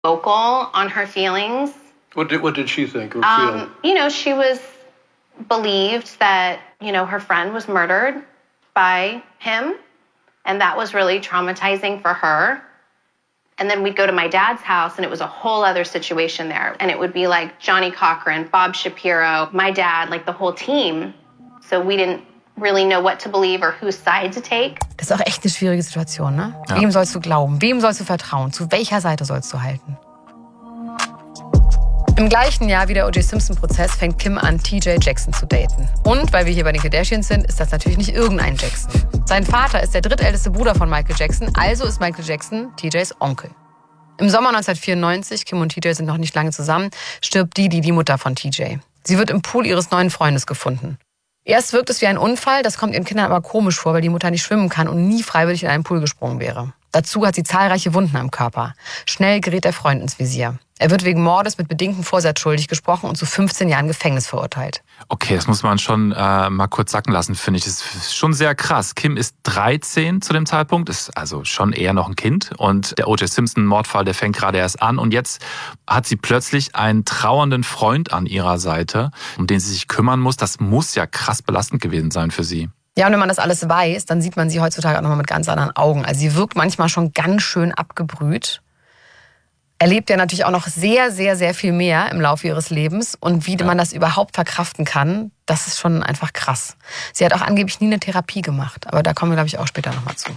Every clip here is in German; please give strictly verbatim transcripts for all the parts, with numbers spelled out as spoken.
vocal on her feelings. What did, what did she think or um, feel? You know, she was believed that, you know, her friend was murdered by him. And that was really traumatizing for her. And then we'd go to my dad's house and it was a whole other situation there. And it would be like Johnny Cochran, Bob Shapiro, my dad, like the whole team. So we didn't really know what to believe or whose side to take. Das ist auch echt eine schwierige Situation, ne? Ja. Wem sollst du glauben? Wem sollst du vertrauen? Zu welcher Seite sollst du halten? Im gleichen Jahr wie der O J Simpson-Prozess fängt Kim an, T J Jackson zu daten. Und weil wir hier bei den Kardashians sind, ist das natürlich nicht irgendein Jackson. Sein Vater ist der drittälteste Bruder von Michael Jackson, also ist Michael Jackson T Js Onkel. Im Sommer neunzehnhundertvierundneunzig, Kim und T J sind noch nicht lange zusammen, stirbt Didi, die Mutter von T J. Sie wird im Pool ihres neuen Freundes gefunden. Erst wirkt es wie ein Unfall, das kommt ihren Kindern aber komisch vor, weil die Mutter nicht schwimmen kann und nie freiwillig in einen Pool gesprungen wäre. Dazu hat sie zahlreiche Wunden am Körper. Schnell gerät der Freund ins Visier. Er wird wegen Mordes mit bedingtem Vorsatz schuldig gesprochen und zu fünfzehn Jahren Gefängnis verurteilt. Okay, das muss man schon äh, mal kurz sacken lassen, finde ich. Das ist schon sehr krass. Kim ist dreizehn zu dem Zeitpunkt, ist also schon eher noch ein Kind. Und der O J Simpson-Mordfall, der fängt gerade erst an. Und jetzt hat sie plötzlich einen trauernden Freund an ihrer Seite, um den sie sich kümmern muss. Das muss ja krass belastend gewesen sein für sie. Ja, und wenn man das alles weiß, dann sieht man sie heutzutage auch nochmal mit ganz anderen Augen. Also sie wirkt manchmal schon ganz schön abgebrüht. Erlebt ja natürlich auch noch sehr, sehr, sehr viel mehr im Laufe ihres Lebens. Und wie ja. man das überhaupt verkraften kann, das ist schon einfach krass. Sie hat auch angeblich nie eine Therapie gemacht. Aber da kommen wir, glaube ich, auch später nochmal zu.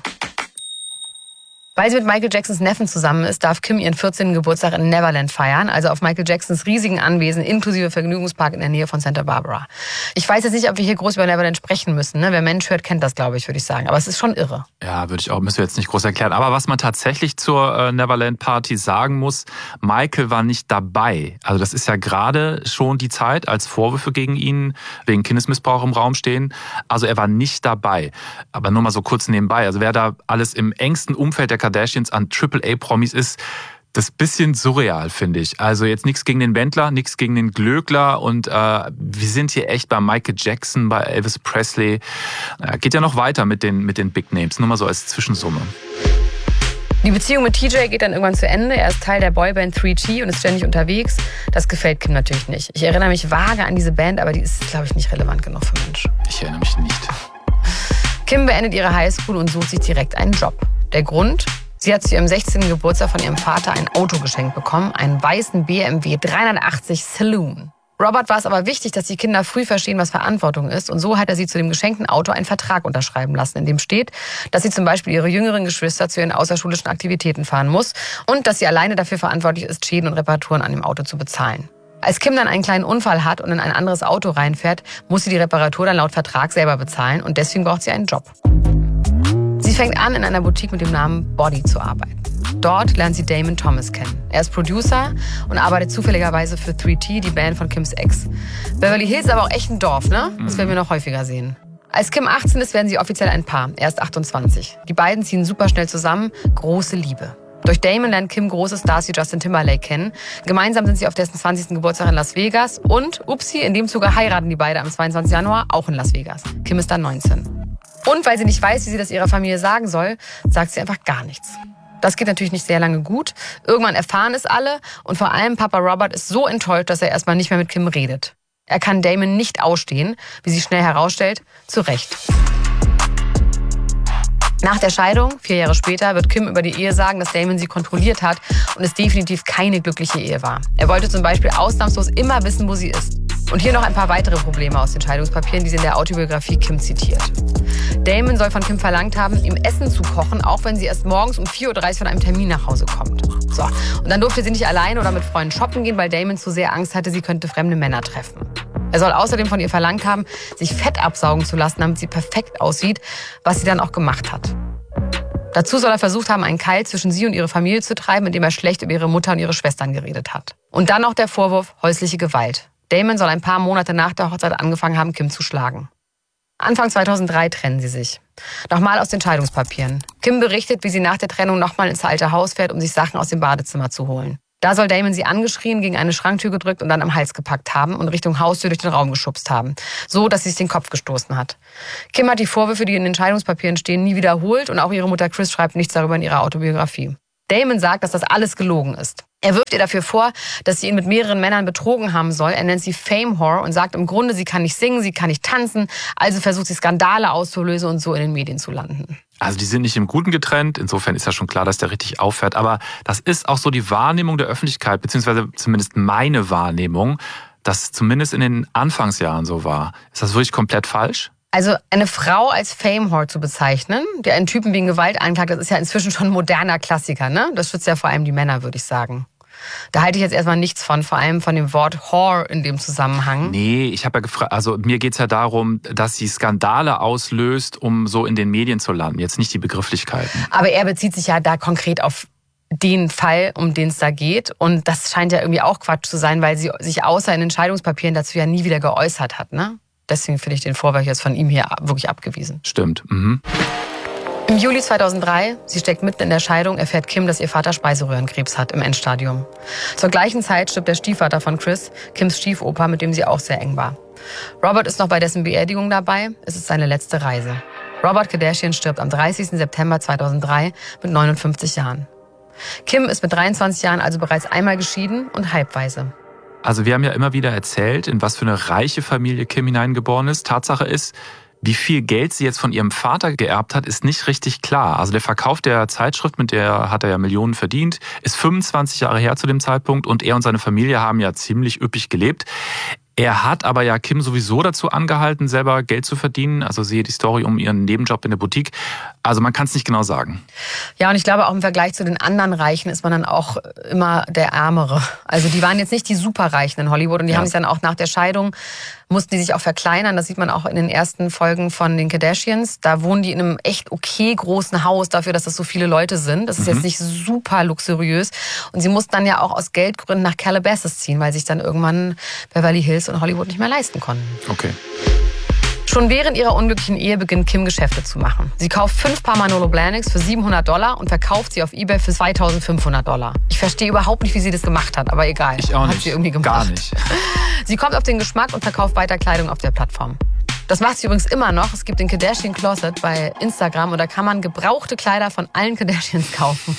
Weil sie mit Michael Jacksons Neffen zusammen ist, darf Kim ihren vierzehnten Geburtstag in Neverland feiern, also auf Michael Jacksons riesigen Anwesen inklusive Vergnügungspark in der Nähe von Santa Barbara. Ich weiß jetzt nicht, ob wir hier groß über Neverland sprechen müssen. Ne? Wer Mensch hört, kennt das, glaube ich, würde ich sagen. Aber es ist schon irre. Ja, würde ich auch, müssen wir jetzt nicht groß erklären. Aber was man tatsächlich zur äh, Neverland-Party sagen muss, Michael war nicht dabei. Also das ist ja gerade schon die Zeit, als Vorwürfe gegen ihn wegen Kindesmissbrauch im Raum stehen. Also er war nicht dabei. Aber nur mal so kurz nebenbei. Also wer da alles im engsten Umfeld der Kardashians an Triple A Promis ist, das ist ein bisschen surreal, finde ich. Also jetzt nichts gegen den Wendler, nichts gegen den Glöckler und äh, wir sind hier echt bei Michael Jackson, bei Elvis Presley. Äh, geht ja noch weiter mit den, mit den Big Names, nur mal so als Zwischensumme. Die Beziehung mit T J geht dann irgendwann zu Ende. Er ist Teil der Boyband three T und ist ständig unterwegs. Das gefällt Kim natürlich nicht. Ich erinnere mich vage an diese Band, aber die ist, glaube ich, nicht relevant genug für Mensch. Ich erinnere mich nicht. Kim beendet ihre Highschool und sucht sich direkt einen Job. Der Grund? Sie hat zu ihrem sechzehnten Geburtstag von ihrem Vater ein Auto geschenkt bekommen, einen weißen B M W dreihundertachtzig Saloon. Robert war es aber wichtig, dass die Kinder früh verstehen, was Verantwortung ist. Und so hat er sie zu dem geschenkten Auto einen Vertrag unterschreiben lassen, in dem steht, dass sie zum Beispiel ihre jüngeren Geschwister zu ihren außerschulischen Aktivitäten fahren muss und dass sie alleine dafür verantwortlich ist, Schäden und Reparaturen an dem Auto zu bezahlen. Als Kim dann einen kleinen Unfall hat und in ein anderes Auto reinfährt, muss sie die Reparatur dann laut Vertrag selber bezahlen und deswegen braucht sie einen Job. Sie fängt an, in einer Boutique mit dem Namen Body zu arbeiten. Dort lernt sie Damon Thomas kennen. Er ist Producer und arbeitet zufälligerweise für three T, die Band von Kims Ex. Beverly Hills ist aber auch echt ein Dorf, ne? Das werden wir noch häufiger sehen. Als Kim achtzehn ist, werden sie offiziell ein Paar. Er ist achtundzwanzig. Die beiden ziehen super schnell zusammen. Große Liebe. Durch Damon lernt Kim große Stars wie Justin Timberlake kennen. Gemeinsam sind sie auf dessen zwanzigsten Geburtstag in Las Vegas. Und, upsi, in dem Zuge heiraten die beiden am zweiundzwanzigsten Januar auch in Las Vegas. Kim ist dann neunzehn. Und weil sie nicht weiß, wie sie das ihrer Familie sagen soll, sagt sie einfach gar nichts. Das geht natürlich nicht sehr lange gut. Irgendwann erfahren es alle und vor allem Papa Robert ist so enttäuscht, dass er erstmal nicht mehr mit Kim redet. Er kann Damon nicht ausstehen, wie sich schnell herausstellt, zu Recht. Nach der Scheidung, vier Jahre später, wird Kim über die Ehe sagen, dass Damon sie kontrolliert hat und es definitiv keine glückliche Ehe war. Er wollte zum Beispiel ausnahmslos immer wissen, wo sie ist. Und hier noch ein paar weitere Probleme aus den Scheidungspapieren, die sie in der Autobiografie Kim zitiert. Damon soll von Kim verlangt haben, ihm Essen zu kochen, auch wenn sie erst morgens um vier Uhr dreißig von einem Termin nach Hause kommt. So. Und dann durfte sie nicht alleine oder mit Freunden shoppen gehen, weil Damon zu sehr Angst hatte, sie könnte fremde Männer treffen. Er soll außerdem von ihr verlangt haben, sich Fett absaugen zu lassen, damit sie perfekt aussieht, was sie dann auch gemacht hat. Dazu soll er versucht haben, einen Keil zwischen sie und ihre Familie zu treiben, indem er schlecht über ihre Mutter und ihre Schwestern geredet hat. Und dann noch der Vorwurf häusliche Gewalt. Damon soll ein paar Monate nach der Hochzeit angefangen haben, Kim zu schlagen. Anfang zweitausenddrei trennen sie sich. Nochmal aus den Scheidungspapieren. Kim berichtet, wie sie nach der Trennung nochmal ins alte Haus fährt, um sich Sachen aus dem Badezimmer zu holen. Da soll Damon sie angeschrien, gegen eine Schranktür gedrückt und dann am Hals gepackt haben und Richtung Haustür durch den Raum geschubst haben. So, dass sie sich den Kopf gestoßen hat. Kim hat die Vorwürfe, die in den Scheidungspapieren stehen, nie wiederholt und auch ihre Mutter Chris schreibt nichts darüber in ihrer Autobiografie. Damon sagt, dass das alles gelogen ist. Er wirft ihr dafür vor, dass sie ihn mit mehreren Männern betrogen haben soll. Er nennt sie Fame Whore und sagt im Grunde, sie kann nicht singen, sie kann nicht tanzen. Also versucht sie Skandale auszulösen und so in den Medien zu landen. Also die sind nicht im Guten getrennt. Insofern ist ja schon klar, dass der richtig auffährt. Aber das ist auch so die Wahrnehmung der Öffentlichkeit, beziehungsweise zumindest meine Wahrnehmung, dass zumindest in den Anfangsjahren so war. Ist das wirklich komplett falsch? Also eine Frau als Fame Whore zu bezeichnen, die einen Typen wegen Gewalt anklagt, das ist ja inzwischen schon ein moderner Klassiker, ne? Das schützt ja vor allem die Männer, würde ich sagen. Da halte ich jetzt erstmal nichts von, vor allem von dem Wort Whore in dem Zusammenhang. Nee, ich habe ja gefragt, also mir geht's ja darum, dass sie Skandale auslöst, um so in den Medien zu landen, jetzt nicht die Begrifflichkeiten. Aber er bezieht sich ja da konkret auf den Fall, um den es da geht. Und das scheint ja irgendwie auch Quatsch zu sein, weil sie sich außer in Entscheidungspapieren dazu ja nie wieder geäußert hat, ne? Deswegen finde ich den Vorwurf jetzt von ihm hier wirklich abgewiesen. Stimmt. Mhm. Im Juli zweitausenddrei, sie steckt mitten in der Scheidung, erfährt Kim, dass ihr Vater Speiseröhrenkrebs hat im Endstadium. Zur gleichen Zeit stirbt der Stiefvater von Chris, Kims Stiefoper, mit dem sie auch sehr eng war. Robert ist noch bei dessen Beerdigung dabei. Es ist seine letzte Reise. Robert Kardashian stirbt am dreißigsten September zweitausenddrei mit neunundfünfzig Jahren. Kim ist mit dreiundzwanzig Jahren also bereits einmal geschieden und halbwaise. Also wir haben ja immer wieder erzählt, in was für eine reiche Familie Kim hineingeboren ist. Tatsache ist, wie viel Geld sie jetzt von ihrem Vater geerbt hat, ist nicht richtig klar. Also der Verkauf der Zeitschrift, mit der hat er ja Millionen verdient, ist fünfundzwanzig Jahre her zu dem Zeitpunkt und er und seine Familie haben ja ziemlich üppig gelebt. Er hat aber ja Kim sowieso dazu angehalten, selber Geld zu verdienen. Also siehe die Story um ihren Nebenjob in der Boutique. Also man kann es nicht genau sagen. Ja, und ich glaube auch im Vergleich zu den anderen Reichen ist man dann auch immer der Ärmere. Also die waren jetzt nicht die Superreichen in Hollywood und die ja. haben sich dann auch nach der Scheidung, mussten die sich auch verkleinern. Das sieht man auch in den ersten Folgen von den Kardashians. Da wohnen die in einem echt okay großen Haus dafür, dass das so viele Leute sind. Das ist mhm. jetzt nicht super luxuriös. Und sie mussten dann ja auch aus Geldgründen nach Calabasas ziehen, weil sich dann irgendwann Beverly Hills und Hollywood nicht mehr leisten konnten. Okay. Schon während ihrer unglücklichen Ehe beginnt Kim Geschäfte zu machen. Sie kauft fünf Paar Manolo Blahniks für siebenhundert Dollar und verkauft sie auf eBay für zweitausendfünfhundert Dollar. Ich verstehe überhaupt nicht, wie sie das gemacht hat, aber egal. Ich auch nicht. Hat sie irgendwie gemacht. Gar nicht. Sie kommt auf den Geschmack und verkauft weiter Kleidung auf der Plattform. Das macht sie übrigens immer noch. Es gibt den Kardashian Closet bei Instagram und da kann man gebrauchte Kleider von allen Kardashians kaufen.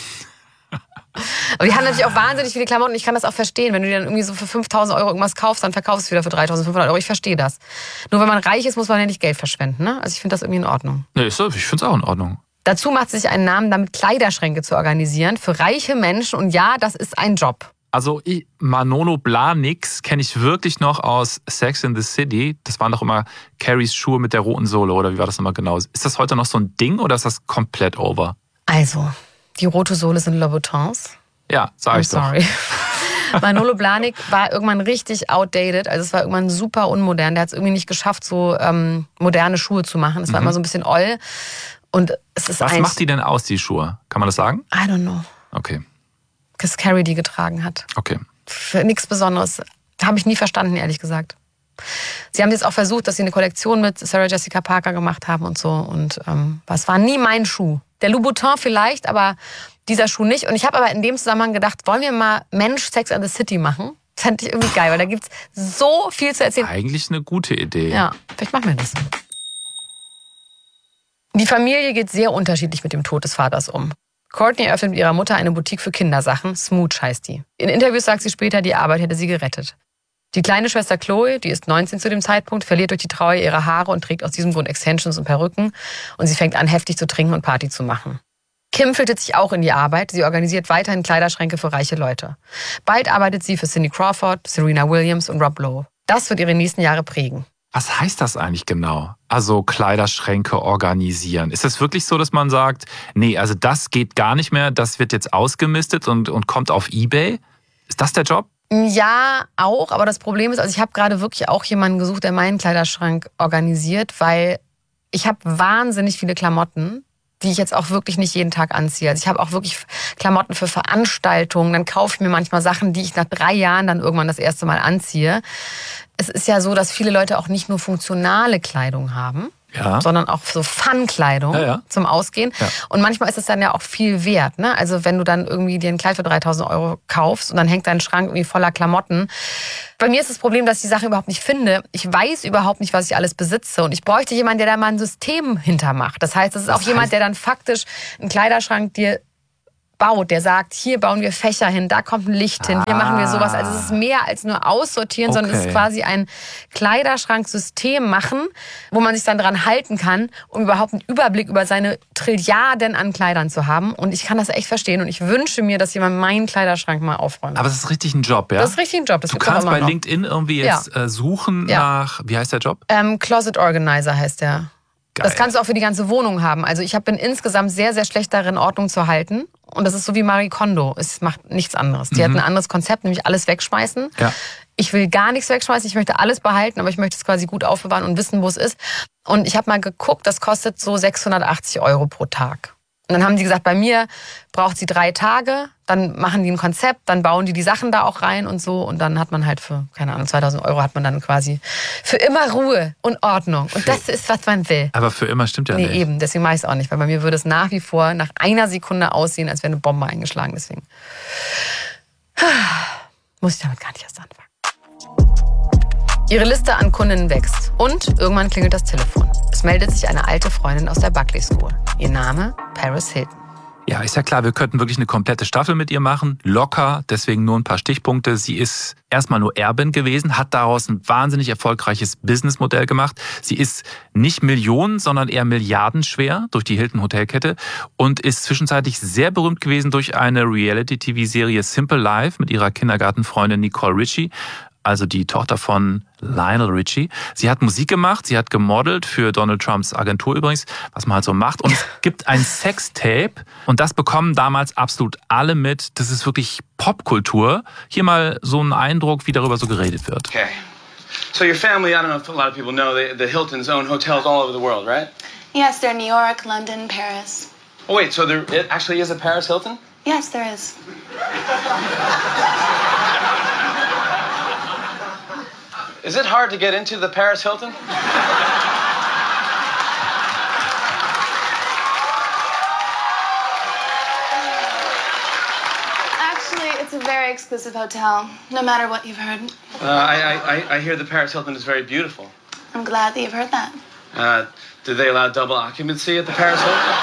Aber die haben natürlich auch wahnsinnig viele Klamotten. Ich kann das auch verstehen. Wenn du dir dann irgendwie so für fünftausend Euro irgendwas kaufst, dann verkaufst du es wieder für dreitausendfünfhundert Euro. Ich verstehe das. Nur wenn man reich ist, muss man ja nicht Geld verschwenden. Ne? Also ich finde das irgendwie in Ordnung. Nee, ich finde es auch in Ordnung. Dazu macht sie sich einen Namen, damit Kleiderschränke zu organisieren für reiche Menschen. Und ja, das ist ein Job. Also ich, Manolo Blahniks kenne ich wirklich noch aus Sex in the City. Das waren doch immer Carries Schuhe mit der roten Sohle. Oder wie war das nochmal genau? Ist das heute noch so ein Ding oder ist das komplett over? Also... Die rote Sohle sind Louboutins. Ja, sag ich I'm sorry. Doch. Manolo Blahnik war irgendwann richtig outdated. Also es war irgendwann super unmodern. Der hat es irgendwie nicht geschafft, so ähm, moderne Schuhe zu machen. Es war mhm. immer so ein bisschen oll. Und es ist Was macht die denn aus, die Schuhe? Kann man das sagen? I don't know. Okay. Dass Carrie die getragen hat. Okay. Für nichts Besonderes. Habe ich nie verstanden, ehrlich gesagt. Sie haben jetzt auch versucht, dass sie eine Kollektion mit Sarah Jessica Parker gemacht haben und so. Und ähm, es war nie mein Schuh. Der Louboutin vielleicht, aber dieser Schuh nicht. Und ich habe aber in dem Zusammenhang gedacht, wollen wir mal Mensch Sex and the City machen? Das fand ich irgendwie geil, weil da gibt's so viel zu erzählen. Eigentlich eine gute Idee. Ja, vielleicht machen wir das. Die Familie geht sehr unterschiedlich mit dem Tod des Vaters um. Kourtney eröffnet mit ihrer Mutter eine Boutique für Kindersachen. Smooch heißt die. In Interviews sagt sie später, die Arbeit hätte sie gerettet. Die kleine Schwester Chloe, die ist neunzehn zu dem Zeitpunkt, verliert durch die Trauer ihre Haare und trägt aus diesem Grund Extensions und Perücken. Und sie fängt an, heftig zu trinken und Party zu machen. Kim flittet sich auch in die Arbeit. Sie organisiert weiterhin Kleiderschränke für reiche Leute. Bald arbeitet sie für Cindy Crawford, Serena Williams und Rob Lowe. Das wird ihre nächsten Jahre prägen. Was heißt das eigentlich genau? Also Kleiderschränke organisieren. Ist es wirklich so, dass man sagt, nee, also das geht gar nicht mehr, das wird jetzt ausgemistet und, und kommt auf eBay? Ist das der Job? Ja, auch. Aber das Problem ist, also ich habe gerade wirklich auch jemanden gesucht, der meinen Kleiderschrank organisiert, weil ich habe wahnsinnig viele Klamotten, die ich jetzt auch wirklich nicht jeden Tag anziehe. Also ich habe auch wirklich Klamotten für Veranstaltungen. Dann kaufe ich mir manchmal Sachen, die ich nach drei Jahren dann irgendwann das erste Mal anziehe. Es ist ja so, dass viele Leute auch nicht nur funktionale Kleidung haben, ja, sondern auch so Fun-Kleidung ja, ja. zum Ausgehen. Ja. Und manchmal ist es dann ja auch viel wert. Ne? Also wenn du dann irgendwie dir ein Kleid für dreitausend Euro kaufst und dann hängt dein Schrank irgendwie voller Klamotten. Bei mir ist das Problem, dass ich die Sache überhaupt nicht finde. Ich weiß überhaupt nicht, was ich alles besitze. Und ich bräuchte jemanden, der da mal ein System hintermacht. Das heißt, das ist das auch heißt, jemand, der dann faktisch einen Kleiderschrank dir baut, der sagt, hier bauen wir Fächer hin, da kommt ein Licht hin, hier Ah. machen wir sowas. Also es ist mehr als nur aussortieren, Okay. sondern es ist quasi ein Kleiderschranksystem machen, wo man sich dann dran halten kann, um überhaupt einen Überblick über seine Trilliarden an Kleidern zu haben. Und ich kann das echt verstehen und ich wünsche mir, dass jemand meinen Kleiderschrank mal aufräumt. Aber es ist richtig ein Job, ja? Das ist richtig ein Job. Das Du gibt's auch kannst immer bei noch. LinkedIn irgendwie jetzt äh, suchen Ja. nach, wie heißt der Job? Ähm, Closet Organizer heißt der. Geil. Das kannst du auch für die ganze Wohnung haben. Also ich hab- bin insgesamt sehr, sehr schlecht darin, Ordnung zu halten. Und das ist so wie Marie Kondo. Es macht nichts anderes. Die hat ein anderes Konzept, nämlich alles wegschmeißen. Ja. Ich will gar nichts wegschmeißen. Ich möchte alles behalten, aber ich möchte es quasi gut aufbewahren und wissen, wo es ist. Und ich habe mal geguckt, das kostet so sechshundertachtzig Euro pro Tag. Und dann haben die gesagt, bei mir braucht sie drei Tage, dann machen die ein Konzept, dann bauen die die Sachen da auch rein und so. Und dann hat man halt für, keine Ahnung, zweitausend Euro hat man dann quasi für immer Ruhe und Ordnung. Und das ist, was man will. Aber für immer stimmt ja Nee, nicht. eben, deswegen mache ich es auch nicht. Weil bei mir würde es nach wie vor nach einer Sekunde aussehen, als wäre eine Bombe eingeschlagen. Deswegen muss ich damit gar nicht erst anfangen. Ihre Liste an Kundinnen wächst. Und irgendwann klingelt das Telefon. Es meldet sich eine alte Freundin aus der Buckley School. Ihr Name? Paris Hilton. Ja, ist ja klar, wir könnten wirklich eine komplette Staffel mit ihr machen. Locker, deswegen nur ein paar Stichpunkte. Sie ist erstmal nur Erbin gewesen, hat daraus ein wahnsinnig erfolgreiches Businessmodell gemacht. Sie ist nicht Millionen, sondern eher milliardenschwer durch die Hilton Hotelkette und ist zwischenzeitlich sehr berühmt gewesen durch eine Reality-T V-Serie Simple Life mit ihrer Kindergartenfreundin Nicole Richie. Also die Tochter von Lionel Richie. Sie hat Musik gemacht, sie hat gemodelt für Donald Trumps Agentur übrigens, was man halt so macht. Und es gibt ein Sextape und das bekommen damals absolut alle mit. Das ist wirklich Popkultur. Hier mal so ein Eindruck, wie darüber so geredet wird. Okay. So your family, I don't know if a lot of people know, the, the Hiltons own hotels all over the world, right? Yes, they're New York, London, Paris. Oh, wait, so there it actually is a Paris Hilton? Yes, there is. Is it hard to get into the Paris Hilton? Actually, it's a very exclusive hotel, no matter what you've heard. Uh, I, I, I hear the Paris Hilton is very beautiful. I'm glad that you've heard that. Uh, do they allow double occupancy at the Paris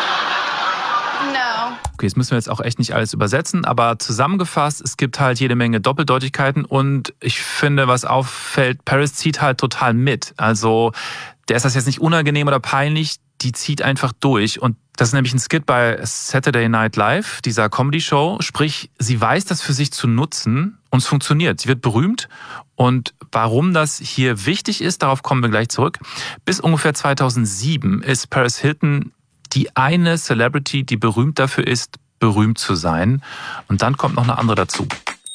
Hilton? No. Okay, jetzt müssen wir jetzt auch echt nicht alles übersetzen, aber zusammengefasst, es gibt halt jede Menge Doppeldeutigkeiten und ich finde, was auffällt, Paris zieht halt total mit. Also der ist das jetzt nicht unangenehm oder peinlich, die zieht einfach durch. Und das ist nämlich ein Skit bei Saturday Night Live, dieser Comedy-Show. Sprich, sie weiß das für sich zu nutzen und es funktioniert. Sie wird berühmt. Und warum das hier wichtig ist, darauf kommen wir gleich zurück. Bis ungefähr zweitausendsieben ist Paris Hilton die eine Celebrity, die berühmt dafür ist, berühmt zu sein. Und dann kommt noch eine andere dazu.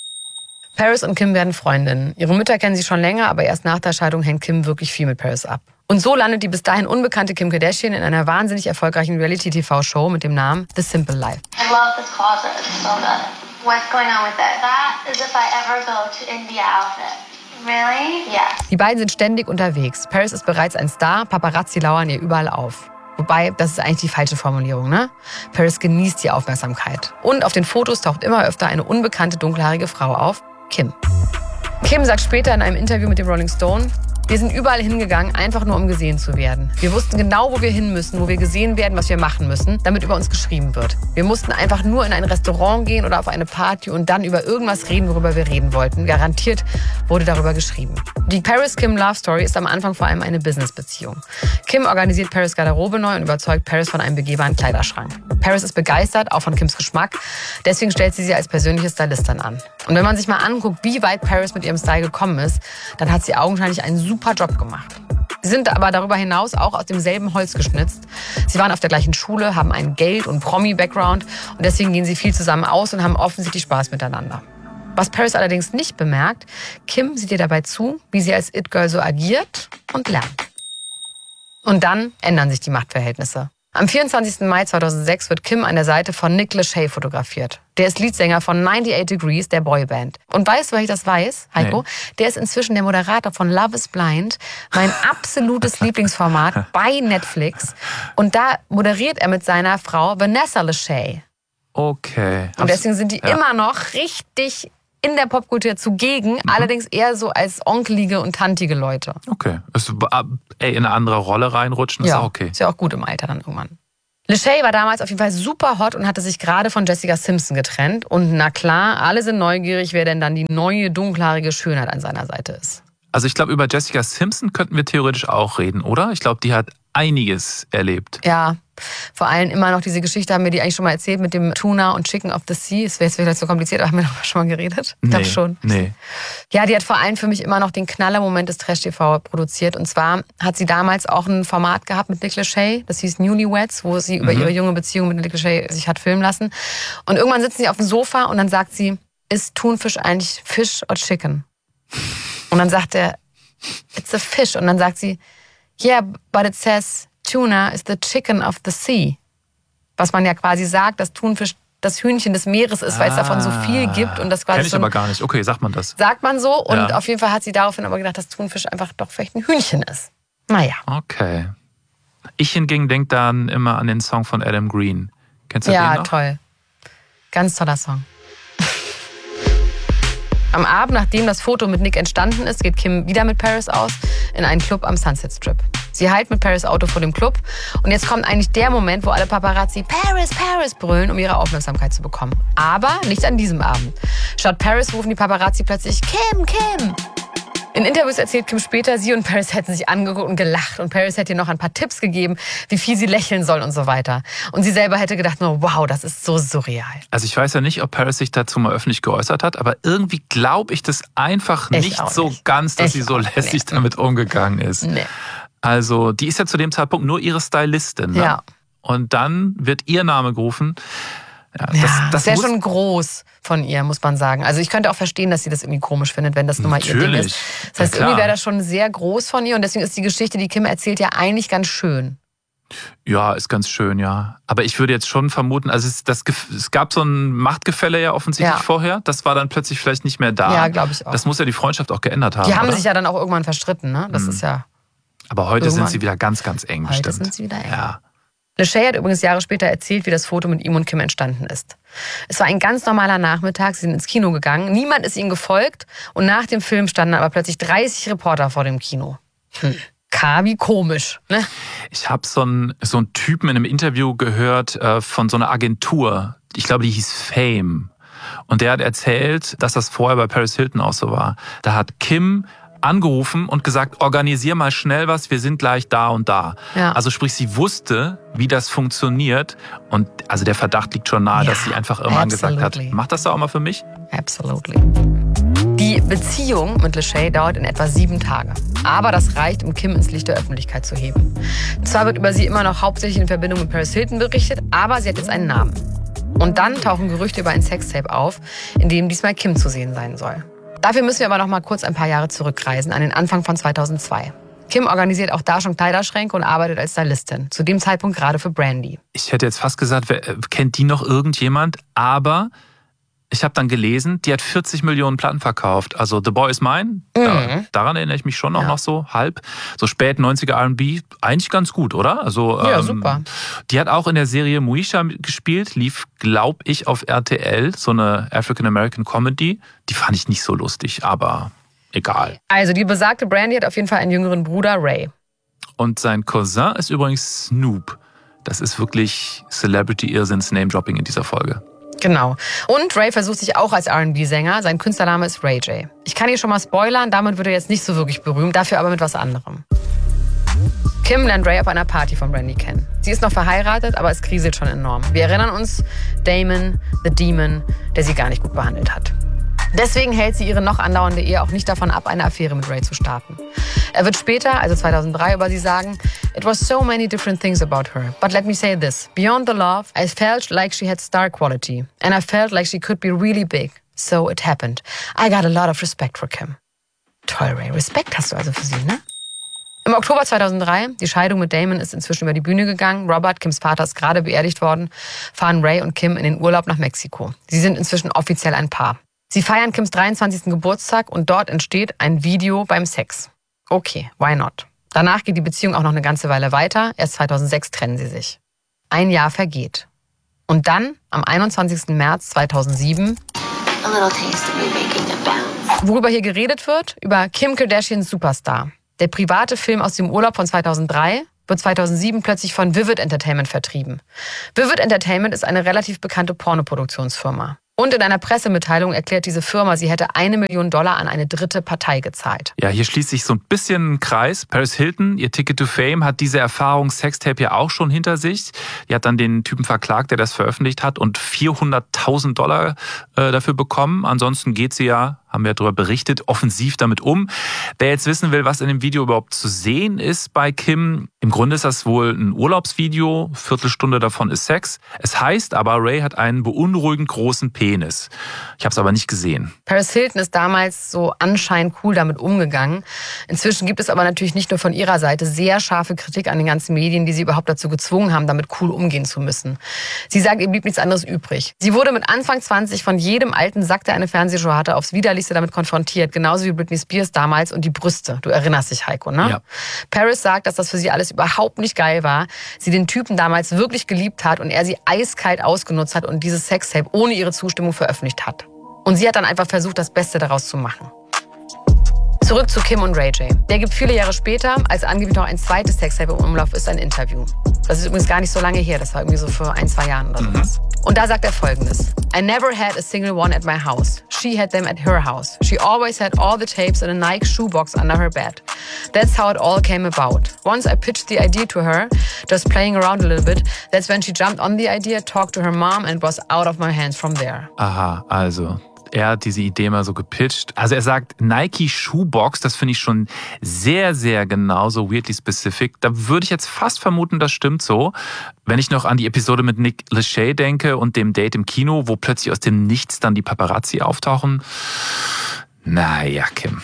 Paris und Kim werden Freundinnen. Ihre Mütter kennen sie schon länger, aber erst nach der Scheidung hängt Kim wirklich viel mit Paris ab. Und so landet die bis dahin unbekannte Kim Kardashian in einer wahnsinnig erfolgreichen Reality-T V-Show mit dem Namen The Simple Life. I love this closet. It's so good. What's going on with it? That is if I ever go to India outfit. Really? Yes. Die beiden sind ständig unterwegs. Paris ist bereits ein Star, Paparazzi lauern ihr überall auf. Wobei, das ist eigentlich die falsche Formulierung, ne? Paris genießt die Aufmerksamkeit. Und auf den Fotos taucht immer öfter eine unbekannte dunkelhaarige Frau auf, Kim. Kim sagt später in einem Interview mit dem Rolling Stone: Wir sind überall hingegangen, einfach nur um gesehen zu werden. Wir wussten genau, wo wir hin müssen, wo wir gesehen werden, was wir machen müssen, damit über uns geschrieben wird. Wir mussten einfach nur in ein Restaurant gehen oder auf eine Party und dann über irgendwas reden, worüber wir reden wollten. Garantiert wurde darüber geschrieben. Die Paris-Kim-Love-Story ist am Anfang vor allem eine Business-Beziehung. Kim organisiert Paris Garderobe neu und überzeugt Paris von einem begehbaren Kleiderschrank. Paris ist begeistert, auch von Kims Geschmack. Deswegen stellt sie sie als persönliche Stylistin an. Und wenn man sich mal anguckt, wie weit Paris mit ihrem Style gekommen ist, dann hat sie augenscheinlich einen super Job gemacht. Sie sind aber darüber hinaus auch aus demselben Holz geschnitzt. Sie waren auf der gleichen Schule, haben einen Geld- und Promi-Background und deswegen gehen sie viel zusammen aus und haben offensichtlich Spaß miteinander. Was Paris allerdings nicht bemerkt: Kim sieht ihr dabei zu, wie sie als It-Girl so agiert und lernt. Und dann ändern sich die Machtverhältnisse. Am vierundzwanzigsten Mai zweitausendsechs wird Kim an der Seite von Nick Lachey fotografiert. Der ist Leadsänger von neunundneunzig Degrees, der Boyband. Und weißt du, weil ich das weiß, Heiko? Nee. Der ist inzwischen der Moderator von Love is Blind, mein absolutes Lieblingsformat bei Netflix. Und da moderiert er mit seiner Frau Vanessa Lachey. Okay. Und deswegen sind die ja. immer noch richtig in der Popkultur zugegen, mhm. allerdings eher so als onkelige und tantige Leute. Okay. Ist, ey, in eine andere Rolle reinrutschen, ist ja, auch okay. Ist ja auch gut im Alter dann irgendwann. Lachey war damals auf jeden Fall super hot und hatte sich gerade von Jessica Simpson getrennt. Und na klar, alle sind neugierig, wer denn dann die neue, dunkelhaarige Schönheit an seiner Seite ist. Also ich glaube, über Jessica Simpson könnten wir theoretisch auch reden, oder? Ich glaube, die hat einiges erlebt. Ja, vor allem immer noch diese Geschichte, haben wir die eigentlich schon mal erzählt, mit dem Tuna und Chicken of the Sea. Es wäre jetzt vielleicht so kompliziert, aber haben wir doch schon mal geredet? Ich nee, glaube schon. Nee. Ja, die hat vor allem für mich immer noch den Knallermoment des Trash-T V produziert. Und zwar hat sie damals auch ein Format gehabt mit Nick Lachey, das hieß Newlyweds, wo sie über mhm. ihre junge Beziehung mit Nick Lachey sich hat filmen lassen. Und irgendwann sitzen sie auf dem Sofa und dann sagt sie, ist Thunfisch eigentlich Fish or Chicken? Und dann sagt er, it's a fish. Und dann sagt sie, yeah, but it says Tuna is the chicken of the sea. Was man ja quasi sagt, dass Thunfisch das Hühnchen des Meeres ist, weil es davon so viel gibt. Und das quasi Kenn ich so ein, aber gar nicht. Okay, sagt man das. Sagt man so. Und ja. auf jeden Fall hat sie daraufhin aber gedacht, dass Thunfisch einfach doch vielleicht ein Hühnchen ist. Naja. Okay. Ich hingegen denke dann immer an den Song von Adam Green. Kennst du ja, den noch? Ja, toll. Ganz toller Song. Am Abend, nachdem das Foto mit Nick entstanden ist, geht Kim wieder mit Paris aus in einen Club am Sunset Strip. Sie heilt mit Paris Auto vor dem Club und jetzt kommt eigentlich der Moment, wo alle Paparazzi Paris, Paris brüllen, um ihre Aufmerksamkeit zu bekommen. Aber nicht an diesem Abend. Statt Paris rufen die Paparazzi plötzlich Kim, Kim. In Interviews erzählt Kim später, sie und Paris hätten sich angeguckt und gelacht und Paris hätte ihr noch ein paar Tipps gegeben, wie viel sie lächeln soll und so weiter. Und sie selber hätte gedacht, nur wow, das ist so surreal. Also ich weiß ja nicht, ob Paris sich dazu mal öffentlich geäußert hat, aber irgendwie glaube ich das einfach ich nicht so nicht. ganz, dass ich sie so lässig nicht. damit umgegangen ist. Nee. Also die ist ja zu dem Zeitpunkt nur ihre Stylistin. Ne? Ja. Und dann wird ihr Name gerufen. Ja, das, ja, das, das wäre muss schon groß von ihr, muss man sagen. Also ich könnte auch verstehen, dass sie das irgendwie komisch findet, wenn das nun mal ihr Ding ist. Das heißt, ja, irgendwie wäre das schon sehr groß von ihr und deswegen ist die Geschichte, die Kim erzählt, ja eigentlich ganz schön. Ja, ist ganz schön, ja. Aber ich würde jetzt schon vermuten, also es, das, es gab so ein Machtgefälle ja offensichtlich ja. vorher. Das war dann plötzlich vielleicht nicht mehr da. Ja, glaube ich auch. Das muss ja die Freundschaft auch geändert haben. Die haben oder? sich ja dann auch irgendwann verstritten, ne? Das hm. ist ja. Aber heute irgendwann. sind sie wieder ganz, ganz eng. Heute stimmt. sind sie wieder eng. Ja. Lachey hat übrigens Jahre später erzählt, wie das Foto mit ihm und Kim entstanden ist. Es war ein ganz normaler Nachmittag, sie sind ins Kino gegangen, niemand ist ihnen gefolgt und nach dem Film standen aber plötzlich dreißig Reporter vor dem Kino. Hm. K wie komisch, ne? Ich habe so einen so einen Typen in einem Interview gehört äh, von so einer Agentur, ich glaube, die hieß Fame. Und der hat erzählt, dass das vorher bei Paris Hilton auch so war. Da hat Kim angerufen und gesagt, organisier mal schnell was, wir sind gleich da und da. Ja. Also sprich, sie wusste, wie das funktioniert und also der Verdacht liegt schon nahe, ja, dass sie einfach irgendwann gesagt hat, mach das doch auch mal für mich. Absolutely. Die Beziehung mit Lachey dauert in etwa sieben Tage. Aber das reicht, um Kim ins Licht der Öffentlichkeit zu heben. Zwar wird über sie immer noch hauptsächlich in Verbindung mit Paris Hilton berichtet, aber sie hat jetzt einen Namen. Und dann tauchen Gerüchte über ein Sextape auf, in dem diesmal Kim zu sehen sein soll. Dafür müssen wir aber noch mal kurz ein paar Jahre zurückreisen, an den Anfang von zweitausendzwei. Kim organisiert auch da schon Kleiderschränke und arbeitet als Stylistin. Zu dem Zeitpunkt gerade für Brandy. Ich hätte jetzt fast gesagt, wer, kennt die noch irgendjemand? Aber ich habe dann gelesen, die hat vierzig Millionen Platten verkauft. Also The Boy Is Mine, mhm. da, daran erinnere ich mich schon auch ja. noch so halb. So spät neunziger R und B, eigentlich ganz gut, oder? Also, ja, ähm, super. Die hat auch in der Serie Moesha gespielt, lief, glaube ich, auf R T L, so eine African-American Comedy. Die fand ich nicht so lustig, aber egal. Also die besagte Brandy hat auf jeden Fall einen jüngeren Bruder, Ray. Und sein Cousin ist übrigens Snoop. Das ist wirklich Celebrity-Irrsinns-Name-Dropping in dieser Folge. Genau. Und Ray versucht sich auch als R und B-Sänger. Sein Künstlername ist Ray J. Ich kann hier schon mal spoilern, damit wird er jetzt nicht so wirklich berühmt, dafür aber mit was anderem. Kim lernt Ray auf einer Party von Brandy kennen. Sie ist noch verheiratet, aber es kriselt schon enorm. Wir erinnern uns, Damon, the Demon, der sie gar nicht gut behandelt hat. Deswegen hält sie ihre noch andauernde Ehe auch nicht davon ab, eine Affäre mit Ray zu starten. Er wird später, also zweitausenddrei, über sie sagen, "It was so many different things about her. But let me say this. Beyond the love, I felt like she had star quality. And I felt like she could be really big. So it happened. I got a lot of respect for Kim." Toll, Ray. Respekt hast du also für sie, ne? Im Oktober zweitausenddrei, die Scheidung mit Damon ist inzwischen über die Bühne gegangen. Robert, Kims Vater, ist gerade beerdigt worden, fahren Ray und Kim in den Urlaub nach Mexiko. Sie sind inzwischen offiziell ein Paar. Sie feiern Kims dreiundzwanzigsten Geburtstag und dort entsteht ein Video beim Sex. Okay, why not? Danach geht die Beziehung auch noch eine ganze Weile weiter. Erst zweitausendsechs trennen sie sich. Ein Jahr vergeht. Und dann, am einundzwanzigsten März zweitausendsieben, A little taste of me making a bounce. Worüber hier geredet wird? Über Kim Kardashians Superstar. Der private Film aus dem Urlaub von zweitausenddrei wird zweitausendsieben plötzlich von Vivid Entertainment vertrieben. Vivid Entertainment ist eine relativ bekannte Pornoproduktionsfirma. Und in einer Pressemitteilung erklärt diese Firma, sie hätte eine Million Dollar an eine dritte Partei gezahlt. Ja, hier schließt sich so ein bisschen ein Kreis. Paris Hilton, ihr Ticket to Fame, hat diese Erfahrung Sextape ja auch schon hinter sich. Die hat dann den Typen verklagt, der das veröffentlicht hat und vierhunderttausend Dollar äh, dafür bekommen. Ansonsten geht sie ja, haben wir darüber berichtet, offensiv damit um. Wer jetzt wissen will, was in dem Video überhaupt zu sehen ist bei Kim, im Grunde ist das wohl ein Urlaubsvideo, Viertelstunde davon ist Sex. Es heißt aber, Ray hat einen beunruhigend großen Penis. Ich habe es aber nicht gesehen. Paris Hilton ist damals so anscheinend cool damit umgegangen. Inzwischen gibt es aber natürlich nicht nur von ihrer Seite sehr scharfe Kritik an den ganzen Medien, die sie überhaupt dazu gezwungen haben, damit cool umgehen zu müssen. Sie sagt, ihr blieb nichts anderes übrig. Sie wurde mit Anfang zwanzig von jedem alten Sack, der eine Fernsehshow hatte, aufs Widerlichste damit konfrontiert. Genauso wie Britney Spears damals und die Brüste. Du erinnerst dich, Heiko, ne? Ja. Paris sagt, dass das für sie alles überhaupt nicht geil war. Sie den Typen damals wirklich geliebt hat und er sie eiskalt ausgenutzt hat und dieses Sextape ohne ihre Zustimmung veröffentlicht hat. Und sie hat dann einfach versucht, das Beste daraus zu machen. Zurück zu Kim und Ray J. Der gibt viele Jahre später, als angeblich noch ein zweites Sextape im Umlauf ist, ein Interview. Das ist übrigens gar nicht so lange her, das war irgendwie so vor ein, zwei Jahren oder sowas. Mhm. Und da sagt er Folgendes. I never had a single one at my house. She had them at her house. She always had all the tapes in a Nike shoebox under her bed. That's how it all came about. Once I pitched the idea to her, just playing around a little bit, that's when she jumped on the idea, talked to her mom and was out of my hands from there. Aha, also er hat diese Idee mal so gepitcht. Also er sagt Nike Shoebox, das finde ich schon sehr, sehr genau, so weirdly specific. Da würde ich jetzt fast vermuten, das stimmt so. Wenn ich noch an die Episode mit Nick Lachey denke und dem Date im Kino, wo plötzlich aus dem Nichts dann die Paparazzi auftauchen. Naja, Kim.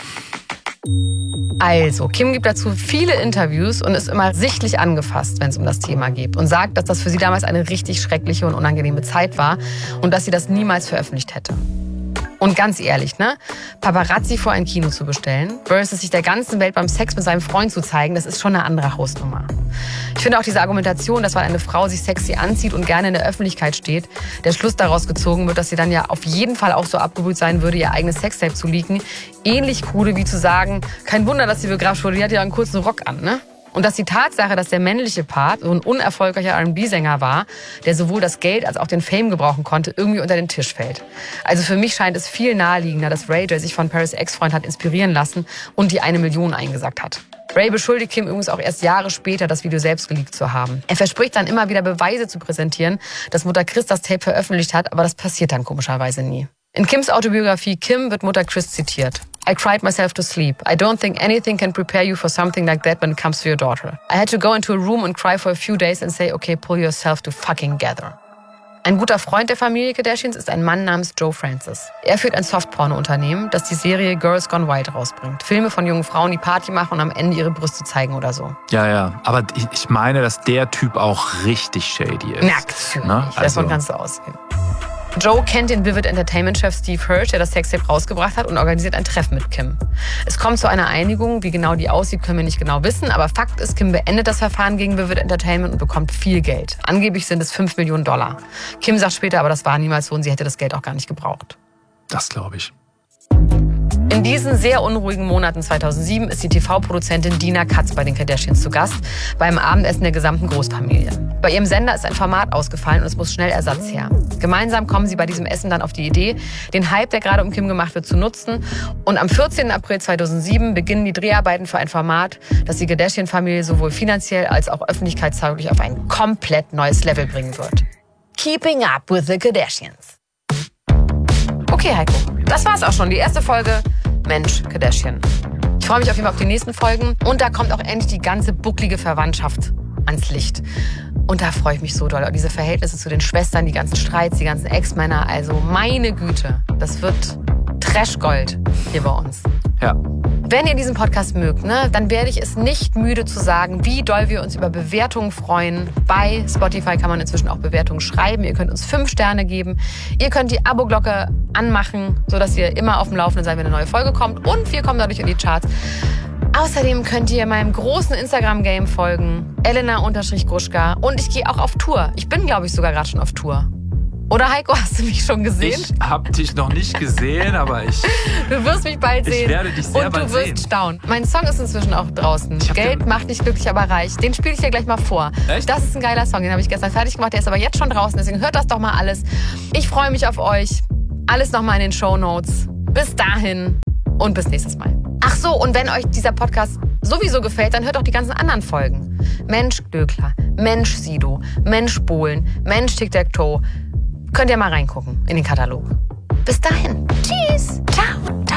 Also, Kim gibt dazu viele Interviews und ist immer sichtlich angefasst, wenn es um das Thema geht. Und sagt, dass das für sie damals eine richtig schreckliche und unangenehme Zeit war und dass sie das niemals veröffentlicht hätte. Und ganz ehrlich, ne? Paparazzi vor ein Kino zu bestellen versus sich der ganzen Welt beim Sex mit seinem Freund zu zeigen, das ist schon eine andere Hausnummer. Ich finde auch diese Argumentation, dass weil eine Frau sich sexy anzieht und gerne in der Öffentlichkeit steht, der Schluss daraus gezogen wird, dass sie dann ja auf jeden Fall auch so abgebrüht sein würde, ihr eigenes Sextape zu leaken, ähnlich krude wie zu sagen, kein Wunder, dass sie begrapscht wurde, die hat ja einen kurzen Rock an, ne? Und dass die Tatsache, dass der männliche Part so ein unerfolgreicher R and B-Sänger war, der sowohl das Geld als auch den Fame gebrauchen konnte, irgendwie unter den Tisch fällt. Also für mich scheint es viel naheliegender, dass Ray J sich von Paris' Ex-Freund hat inspirieren lassen und die eine Million eingesackt hat. Ray beschuldigt Kim übrigens auch erst Jahre später, das Video selbst geleakt zu haben. Er verspricht dann immer wieder Beweise zu präsentieren, dass Mutter Chris das Tape veröffentlicht hat, aber das passiert dann komischerweise nie. In Kims Autobiografie Kim wird Mutter Chris zitiert. I cried myself to sleep. I don't think anything can prepare you for something like that when it comes to your daughter. I had to go into a room and cry for a few days and say, okay, pull yourself to fucking gather. Ein guter Freund der Familie Kardashians ist ein Mann namens Joe Francis. Er führt ein Softporno-Unternehmen, das die Serie Girls Gone Wild rausbringt. Filme von jungen Frauen, die Party machen und am Ende ihre Brüste zeigen oder so. Ja, ja. Aber ich meine, dass der Typ auch richtig shady ist. Natürlich. Ne? Also davon kannst du ausgehen. Joe kennt den Vivid Entertainment-Chef Steve Hirsch, der das Sextape rausgebracht hat, und organisiert ein Treffen mit Kim. Es kommt zu einer Einigung. Wie genau die aussieht, können wir nicht genau wissen. Aber Fakt ist, Kim beendet das Verfahren gegen Vivid Entertainment und bekommt viel Geld. Angeblich sind es fünf Millionen Dollar. Kim sagt später, aber das war niemals so und sie hätte das Geld auch gar nicht gebraucht. Das glaube ich. In diesen sehr unruhigen Monaten zweitausendsieben ist die T V-Produzentin Dina Katz bei den Kardashians zu Gast, beim Abendessen der gesamten Großfamilie. Bei ihrem Sender ist ein Format ausgefallen und es muss schnell Ersatz her. Gemeinsam kommen sie bei diesem Essen dann auf die Idee, den Hype, der gerade um Kim gemacht wird, zu nutzen. Und am vierzehnten April zweitausendsieben beginnen die Dreharbeiten für ein Format, das die Kardashian-Familie sowohl finanziell als auch öffentlichkeitstauglich auf ein komplett neues Level bringen wird. Keeping up with the Kardashians. Okay, Heiko, das war's auch schon. Die erste Folge Mensch Kardashian. Ich freue mich auf jeden Fall auf die nächsten Folgen. Und da kommt auch endlich die ganze bucklige Verwandtschaft ans Licht. Und da freue ich mich so doll. Diese Verhältnisse zu den Schwestern, die ganzen Streits, die ganzen Ex-Männer. Also meine Güte, das wird Trashgold hier bei uns. Ja. Wenn ihr diesen Podcast mögt, ne, dann werde ich es nicht müde zu sagen, wie doll wir uns über Bewertungen freuen. Bei Spotify kann man inzwischen auch Bewertungen schreiben. Ihr könnt uns fünf Sterne geben. Ihr könnt die Abo-Glocke anmachen, sodass ihr immer auf dem Laufenden seid, wenn eine neue Folge kommt. Und wir kommen dadurch in die Charts. Außerdem könnt ihr meinem großen Instagram-Game folgen. Elena-Gruschka. Und ich gehe auch auf Tour. Ich bin, glaube ich, sogar gerade schon auf Tour. Oder Heiko, hast du mich schon gesehen? Ich habe dich noch nicht gesehen, aber ich... Du wirst mich bald sehen. Ich werde dich sehr und bald du wirst sehen. staunen. Mein Song ist inzwischen auch draußen. Geld den... macht nicht glücklich, aber reich. Den spiele ich dir gleich mal vor. Echt? Das ist ein geiler Song, den habe ich gestern fertig gemacht. Der ist aber jetzt schon draußen, deswegen hört das doch mal alles. Ich freue mich auf euch. Alles nochmal in den Shownotes. Bis dahin und bis nächstes Mal. Ach so, und wenn euch dieser Podcast sowieso gefällt, dann hört auch die ganzen anderen Folgen. Mensch Glöckler, Mensch Sido, Mensch Bohlen, Mensch Tic-Tac-Toe. Könnt ihr mal reingucken in den Katalog. Bis dahin. Tschüss. Ciao.